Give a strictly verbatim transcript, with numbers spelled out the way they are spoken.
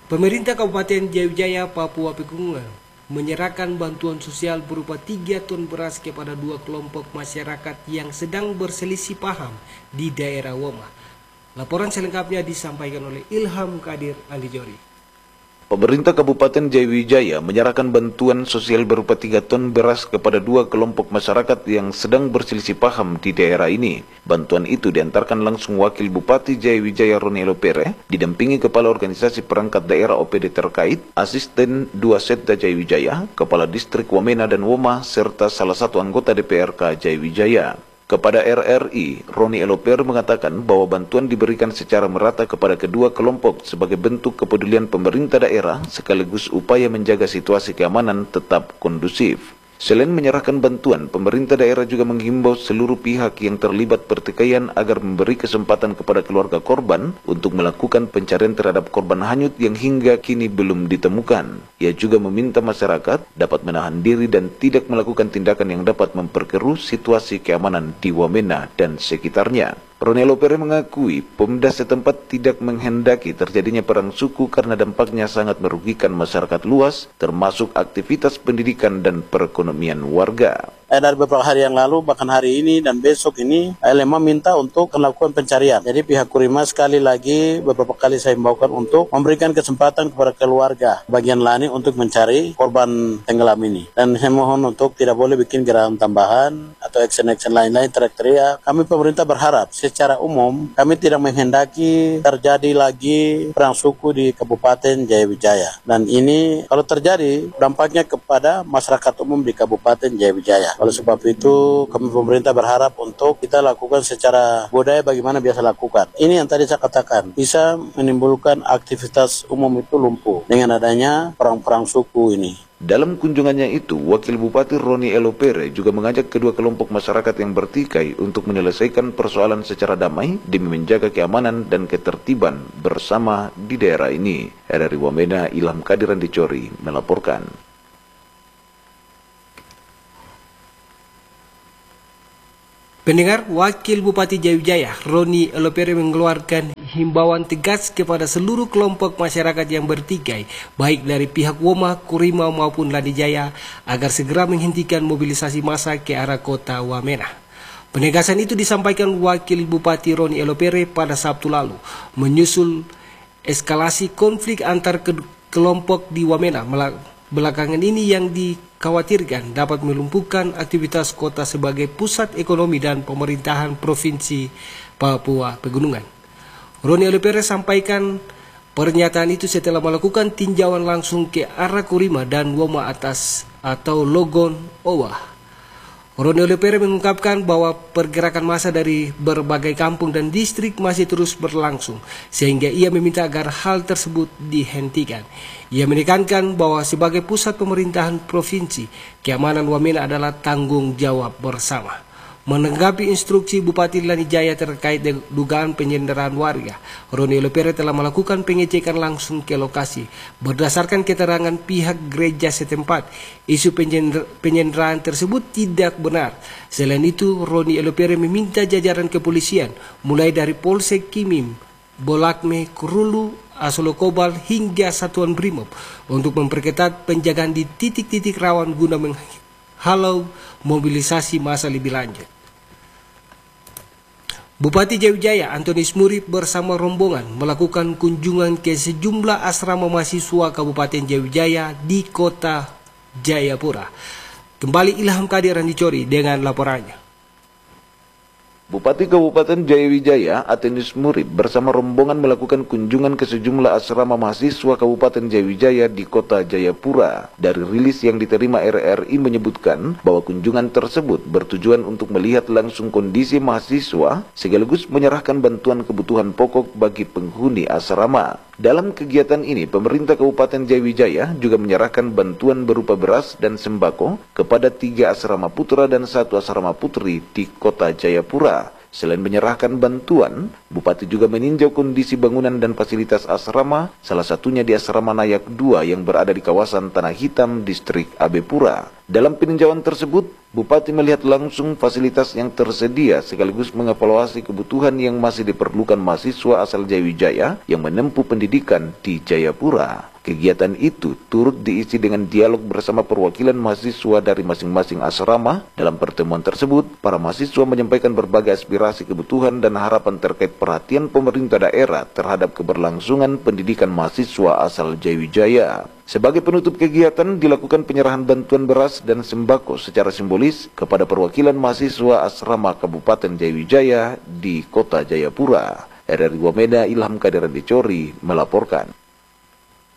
Pemerintah Kabupaten Jayawijaya, Papua Pegunungan menyerahkan bantuan sosial berupa tiga ton beras kepada dua kelompok masyarakat yang sedang berselisih paham di daerah Woma. Laporan selengkapnya disampaikan oleh Ilham Kadir Andijori. Pemerintah Kabupaten Jayawijaya menyerahkan bantuan sosial berupa tiga ton beras kepada dua kelompok masyarakat yang sedang berselisih paham di daerah ini. Bantuan itu diantarkan langsung Wakil Bupati Jayawijaya Roni Elopere, didampingi Kepala Organisasi Perangkat Daerah O P D terkait, Asisten dua Setda Jayawijaya, Kepala Distrik Wamena dan Woma, serta salah satu anggota D P R K Jayawijaya. Kepada R R I, Roni Elopere mengatakan bahwa bantuan diberikan secara merata kepada kedua kelompok sebagai bentuk kepedulian pemerintah daerah sekaligus upaya menjaga situasi keamanan tetap kondusif. Selain menyerahkan bantuan, pemerintah daerah juga menghimbau seluruh pihak yang terlibat pertikaian agar memberi kesempatan kepada keluarga korban untuk melakukan pencarian terhadap korban hanyut yang hingga kini belum ditemukan. Ia juga meminta masyarakat dapat menahan diri dan tidak melakukan tindakan yang dapat memperkeruh situasi keamanan di Wamena dan sekitarnya. Roni Elopere mengakui Pemda setempat tidak menghendaki terjadinya perang suku karena dampaknya sangat merugikan masyarakat luas, termasuk aktivitas pendidikan dan perekonomian warga. Dari beberapa hari yang lalu, bahkan hari ini dan besok ini, L M A minta untuk melakukan pencarian. Jadi pihak Kurima sekali lagi beberapa kali saya himbaukan untuk memberikan kesempatan kepada keluarga bagian lain untuk mencari korban tenggelam ini. Dan saya mohon untuk tidak boleh bikin gerakan tambahan atau action-action lain-lain teriak-teriak. Kami pemerintah berharap secara umum kami tidak menghendaki terjadi lagi perang suku di Kabupaten Jayawijaya. Dan ini kalau terjadi dampaknya kepada masyarakat umum di Kabupaten Jayawijaya. Oleh sebab itu, kami pemerintah berharap untuk kita lakukan secara budaya bagaimana biasa lakukan. Ini yang tadi saya katakan, bisa menimbulkan aktivitas umum itu lumpuh dengan adanya perang-perang suku ini. Dalam kunjungannya itu, Wakil Bupati Roni Elopere juga mengajak kedua kelompok masyarakat yang bertikai untuk menyelesaikan persoalan secara damai demi menjaga keamanan dan ketertiban bersama di daerah ini. R R I Wamena, Ilham Kadir Andijori melaporkan. Pendengar, Wakil Bupati Jayawijaya Roni Elopere mengeluarkan himbauan tegas kepada seluruh kelompok masyarakat yang bertikai, baik dari pihak Woma, Kurima maupun Lanijaya, agar segera menghentikan mobilisasi massa ke arah kota Wamena. Penegasan itu disampaikan Wakil Bupati Roni Elopere pada Sabtu lalu, menyusul eskalasi konflik antar kelompok di Wamena belakangan ini yang dikhawatirkan dapat melumpuhkan aktivitas kota sebagai pusat ekonomi dan pemerintahan Provinsi Papua Pegunungan. Roni Elopere sampaikan pernyataan itu setelah melakukan tinjauan langsung ke arah Kurima dan Woma atas atau Logon Owa. Roni Elopere mengungkapkan bahwa pergerakan massa dari berbagai kampung dan distrik masih terus berlangsung, sehingga ia meminta agar hal tersebut dihentikan. Ia menekankan bahwa sebagai pusat pemerintahan provinsi, keamanan Wamena adalah tanggung jawab bersama. Menanggapi instruksi Bupati Lanijaya terkait dugaan penyanderaan warga, Roni Elopere telah melakukan pengecekan langsung ke lokasi. Berdasarkan keterangan pihak gereja setempat, isu penyanderaan tersebut tidak benar. Selain itu, Roni Elopere meminta jajaran kepolisian, mulai dari Polsek Kimim, Bolakme, Kurulu, Asolokobal hingga Satuan Brimob, untuk memperketat penjagaan di titik-titik rawan guna menghalau mobilisasi massa lebih lanjut. Bupati Jayawijaya Antonius Murib bersama rombongan melakukan kunjungan ke sejumlah asrama mahasiswa Kabupaten Jayawijaya di kota Jayapura. Kembali Ilham Kadir Andijori dengan laporannya. Bupati Kabupaten Jayawijaya Antonius Murib bersama rombongan melakukan kunjungan ke sejumlah asrama mahasiswa Kabupaten Jayawijaya di kota Jayapura. Dari rilis yang diterima R R I menyebutkan bahwa kunjungan tersebut bertujuan untuk melihat langsung kondisi mahasiswa sekaligus menyerahkan bantuan kebutuhan pokok bagi penghuni asrama. Dalam kegiatan ini, pemerintah Kabupaten Jayawijaya juga menyerahkan bantuan berupa beras dan sembako kepada tiga asrama putra dan satu asrama putri di kota Jayapura. Selain menyerahkan bantuan, Bupati juga meninjau kondisi bangunan dan fasilitas asrama, salah satunya di asrama Nayak dua yang berada di kawasan Tanah Hitam, distrik Abepura. Dalam peninjauan tersebut, Bupati melihat langsung fasilitas yang tersedia sekaligus mengevaluasi kebutuhan yang masih diperlukan mahasiswa asal Jayawijaya yang menempuh pendidikan di Jayapura. Kegiatan itu turut diisi dengan dialog bersama perwakilan mahasiswa dari masing-masing asrama. Dalam pertemuan tersebut, para mahasiswa menyampaikan berbagai aspirasi, kebutuhan, dan harapan terkait perhatian pemerintah daerah terhadap keberlangsungan pendidikan mahasiswa asal Jayawijaya. Sebagai penutup kegiatan, dilakukan penyerahan bantuan beras dan sembako secara simbolis kepada perwakilan mahasiswa asrama Kabupaten Jayawijaya di Kota Jayapura. R R I Wamena, Ilham Kaderan Dicori melaporkan.